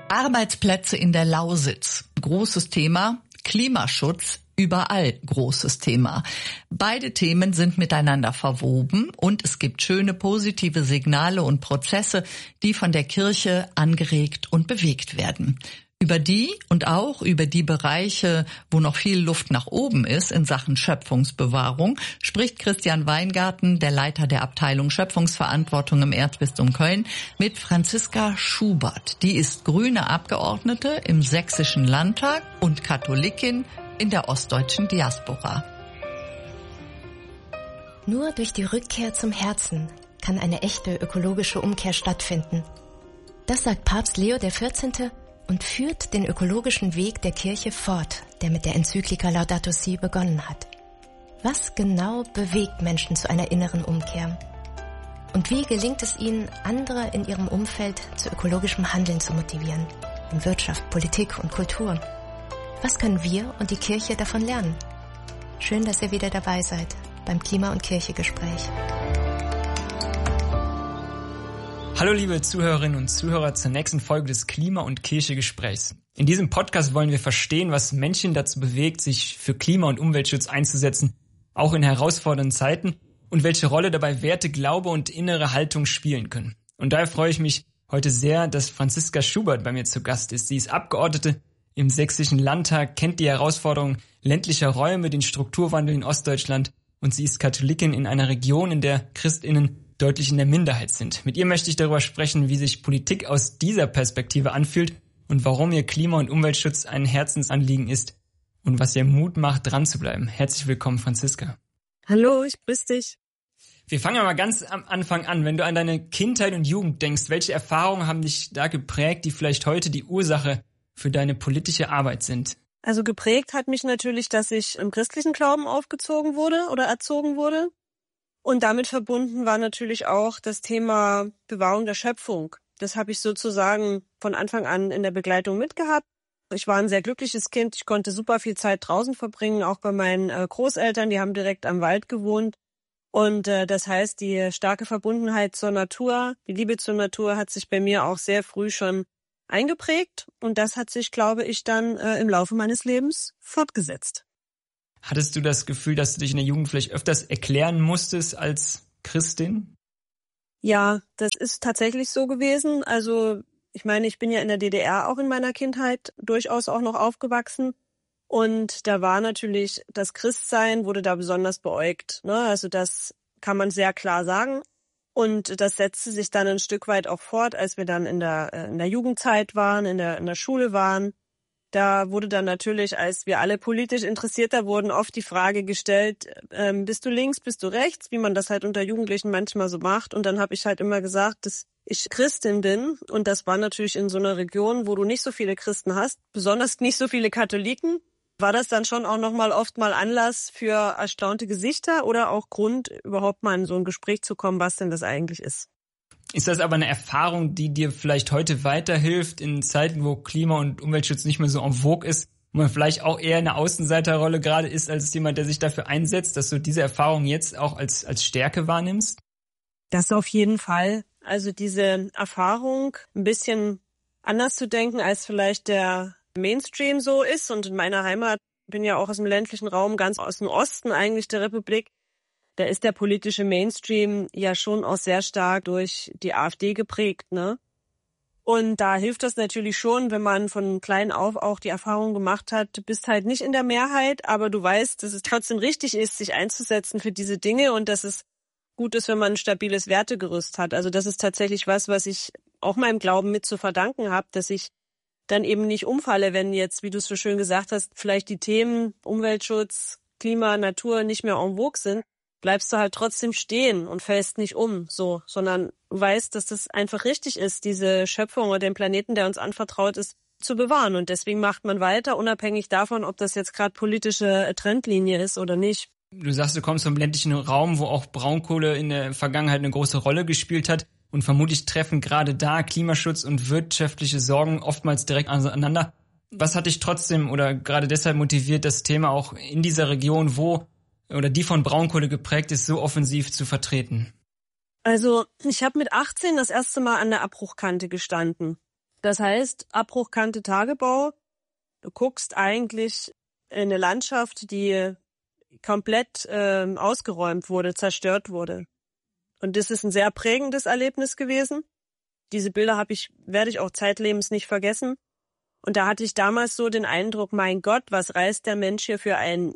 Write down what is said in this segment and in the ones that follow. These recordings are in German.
Arbeitsplätze in der Lausitz, großes Thema. Klimaschutz, überall großes Thema. Beide Themen sind miteinander verwoben und es gibt schöne positive Signale und Prozesse, die von der Kirche angeregt und bewegt werden. Über die und auch über die Bereiche, wo noch viel Luft nach oben ist in Sachen Schöpfungsbewahrung, spricht Christian Weingarten, der Leiter der Abteilung Schöpfungsverantwortung im Erzbistum Köln, mit Franziska Schubert. Die ist grüne Abgeordnete im Sächsischen Landtag und Katholikin in der ostdeutschen Diaspora. Nur durch die Rückkehr zum Herzen kann eine echte ökologische Umkehr stattfinden. Das sagt Papst Leo XIV. Und führt den ökologischen Weg der Kirche fort, der mit der Enzyklika Laudato Si begonnen hat. Was genau bewegt Menschen zu einer inneren Umkehr? Und wie gelingt es ihnen, andere in ihrem Umfeld zu ökologischem Handeln zu motivieren? In Wirtschaft, Politik und Kultur. Was können wir und die Kirche davon lernen? Schön, dass ihr wieder dabei seid beim Klima- und Kirche-Gespräch. Hallo liebe Zuhörerinnen und Zuhörer zur nächsten Folge des Klima- und Kirche-Gesprächs. In diesem Podcast wollen wir verstehen, was Menschen dazu bewegt, sich für Klima- und Umweltschutz einzusetzen, auch in herausfordernden Zeiten, und welche Rolle dabei Werte, Glaube und innere Haltung spielen können. Und daher freue ich mich heute sehr, dass Franziska Schubert bei mir zu Gast ist. Sie ist Abgeordnete im Sächsischen Landtag, kennt die Herausforderungen ländlicher Räume, den Strukturwandel in Ostdeutschland, und sie ist Katholikin in einer Region, in der ChristInnen deutlich in der Minderheit sind. Mit ihr möchte ich darüber sprechen, wie sich Politik aus dieser Perspektive anfühlt und warum ihr Klima- und Umweltschutz ein Herzensanliegen ist und was ihr Mut macht, dran zu bleiben. Herzlich willkommen, Franziska. Hallo, ich grüße dich. Wir fangen mal ganz am Anfang an. Wenn du an deine Kindheit und Jugend denkst, welche Erfahrungen haben dich da geprägt, die vielleicht heute die Ursache für deine politische Arbeit sind? Also geprägt hat mich natürlich, dass ich im christlichen Glauben aufgezogen wurde oder erzogen wurde. Und damit verbunden war natürlich auch das Thema Bewahrung der Schöpfung. Das habe ich sozusagen von Anfang an in der Begleitung mitgehabt. Ich war ein sehr glückliches Kind. Ich konnte super viel Zeit draußen verbringen, auch bei meinen Großeltern. Die haben direkt am Wald gewohnt. Und das heißt, die starke Verbundenheit zur Natur, die Liebe zur Natur hat sich bei mir auch sehr früh schon eingeprägt. Und das hat sich, glaube ich, dann im Laufe meines Lebens fortgesetzt. Hattest du das Gefühl, dass du dich in der Jugend vielleicht öfters erklären musstest als Christin? Ja, das ist tatsächlich so gewesen. Also ich meine, ich bin ja in der DDR auch in meiner Kindheit durchaus auch noch aufgewachsen. Und da war natürlich, das Christsein wurde da besonders beäugt, ne? Also das kann man sehr klar sagen. Und das setzte sich dann ein Stück weit auch fort, als wir dann in der Jugendzeit waren, in der Schule waren. Da wurde dann natürlich, als wir alle politisch interessierter wurden, oft die Frage gestellt, bist du links, bist du rechts, wie man das halt unter Jugendlichen manchmal so macht. Und dann habe ich halt immer gesagt, dass ich Christin bin. Und das war natürlich in so einer Region, wo du nicht so viele Christen hast, besonders nicht so viele Katholiken, war das dann schon auch nochmal oft mal Anlass für erstaunte Gesichter oder auch Grund, überhaupt mal in so ein Gespräch zu kommen, was denn das eigentlich ist. Ist das aber eine Erfahrung, die dir vielleicht heute weiterhilft in Zeiten, wo Klima- und Umweltschutz nicht mehr so en vogue ist, wo man vielleicht auch eher eine Außenseiterrolle gerade ist, als jemand, der sich dafür einsetzt, dass du diese Erfahrung jetzt auch als Stärke wahrnimmst? Das auf jeden Fall. Also diese Erfahrung, ein bisschen anders zu denken, als vielleicht der Mainstream so ist. Und in meiner Heimat, bin ja auch aus dem ländlichen Raum, ganz aus dem Osten eigentlich der Republik, da ist der politische Mainstream ja schon auch sehr stark durch die AfD geprägt, ne? Und da hilft das natürlich schon, wenn man von klein auf auch die Erfahrung gemacht hat, du bist halt nicht in der Mehrheit, aber du weißt, dass es trotzdem richtig ist, sich einzusetzen für diese Dinge und dass es gut ist, wenn man ein stabiles Wertegerüst hat. Also das ist tatsächlich was ich auch meinem Glauben mit zu verdanken habe, dass ich dann eben nicht umfalle, wenn jetzt, wie du es so schön gesagt hast, vielleicht die Themen Umweltschutz, Klima, Natur nicht mehr en vogue sind. Bleibst du halt trotzdem stehen und fällst nicht um, so, sondern du weißt, dass das einfach richtig ist, diese Schöpfung oder den Planeten, der uns anvertraut ist, zu bewahren. Und deswegen macht man weiter, unabhängig davon, ob das jetzt gerade politische Trendlinie ist oder nicht. Du sagst, du kommst vom ländlichen Raum, wo auch Braunkohle in der Vergangenheit eine große Rolle gespielt hat. Und vermutlich treffen gerade da Klimaschutz und wirtschaftliche Sorgen oftmals direkt aneinander. Was hat dich trotzdem oder gerade deshalb motiviert, das Thema auch in dieser Region, wo oder die von Braunkohle geprägt ist, so offensiv zu vertreten? Also ich habe mit 18 das erste Mal an der Abbruchkante gestanden. Das heißt, Abbruchkante Tagebau, du guckst eigentlich in eine Landschaft, die komplett ausgeräumt wurde, zerstört wurde. Und das ist ein sehr prägendes Erlebnis gewesen. Diese Bilder werde ich auch zeitlebens nicht vergessen. Und da hatte ich damals so den Eindruck, mein Gott, was reißt der Mensch hier für eine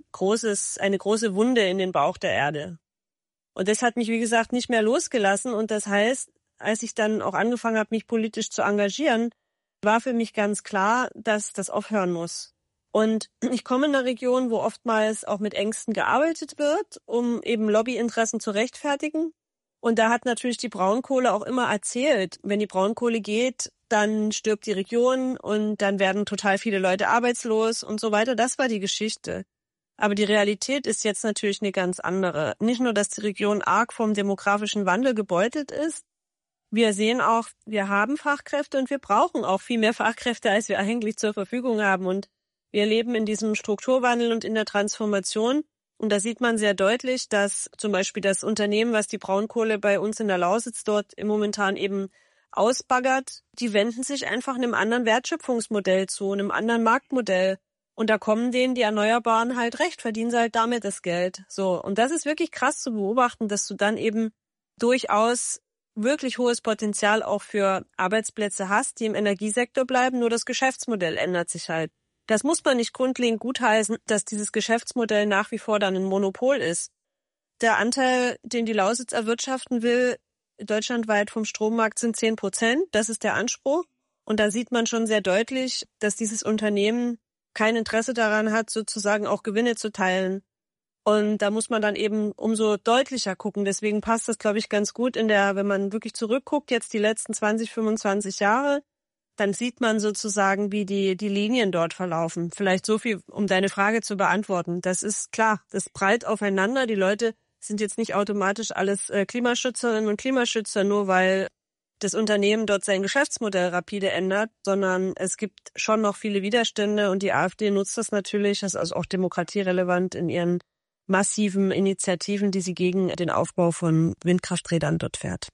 große Wunde in den Bauch der Erde. Und das hat mich, wie gesagt, nicht mehr losgelassen. Und das heißt, als ich dann auch angefangen habe, mich politisch zu engagieren, war für mich ganz klar, dass das aufhören muss. Und ich komme in einer Region, wo oftmals auch mit Ängsten gearbeitet wird, um eben Lobbyinteressen zu rechtfertigen. Und da hat natürlich die Braunkohle auch immer erzählt, wenn die Braunkohle geht, dann stirbt die Region und dann werden total viele Leute arbeitslos und so weiter. Das war die Geschichte. Aber die Realität ist jetzt natürlich eine ganz andere. Nicht nur, dass die Region arg vom demografischen Wandel gebeutelt ist. Wir sehen auch, wir haben Fachkräfte und wir brauchen auch viel mehr Fachkräfte, als wir eigentlich zur Verfügung haben. Und wir leben in diesem Strukturwandel und in der Transformation. Und da sieht man sehr deutlich, dass zum Beispiel das Unternehmen, was die Braunkohle bei uns in der Lausitz dort momentan eben ausbaggert, die wenden sich einfach einem anderen Wertschöpfungsmodell zu, einem anderen Marktmodell. Und da kommen denen die Erneuerbaren halt recht, verdienen sie halt damit das Geld. So. Und das ist wirklich krass zu beobachten, dass du dann eben durchaus wirklich hohes Potenzial auch für Arbeitsplätze hast, die im Energiesektor bleiben, nur das Geschäftsmodell ändert sich halt. Das muss man nicht grundlegend gutheißen, dass dieses Geschäftsmodell nach wie vor dann ein Monopol ist. Der Anteil, den die Lausitz erwirtschaften will, deutschlandweit vom Strommarkt sind 10%. Das ist der Anspruch. Und da sieht man schon sehr deutlich, dass dieses Unternehmen kein Interesse daran hat, sozusagen auch Gewinne zu teilen. Und da muss man dann eben umso deutlicher gucken. Deswegen passt das, glaube ich, ganz gut wenn man wirklich zurückguckt, jetzt die letzten 20, 25 Jahre, dann sieht man sozusagen, wie die Linien dort verlaufen. Vielleicht so viel, um deine Frage zu beantworten. Das ist klar, das prallt aufeinander. Die Leute sind jetzt nicht automatisch alles Klimaschützerinnen und Klimaschützer, nur weil das Unternehmen dort sein Geschäftsmodell rapide ändert, sondern es gibt schon noch viele Widerstände und die AfD nutzt das natürlich, das ist also auch demokratierelevant in ihren massiven Initiativen, die sie gegen den Aufbau von Windkrafträdern dort fährt.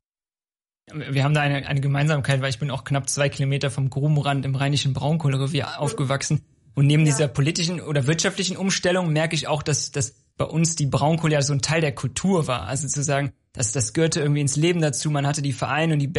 Wir haben da eine Gemeinsamkeit, weil ich bin auch knapp 2 Kilometer vom Grubenrand im rheinischen Braunkohlerevier aufgewachsen. Und neben dieser politischen oder wirtschaftlichen Umstellung merke ich auch, dass bei uns die Braunkohle ja so ein Teil der Kultur war. Also zu sagen, das gehörte irgendwie ins Leben dazu. Man hatte die Vereine und die